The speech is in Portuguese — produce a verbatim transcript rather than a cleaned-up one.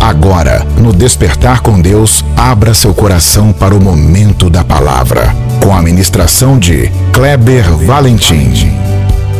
Agora, no Despertar com Deus, abra seu coração para o momento da palavra, com a ministração de Kleber Valentim.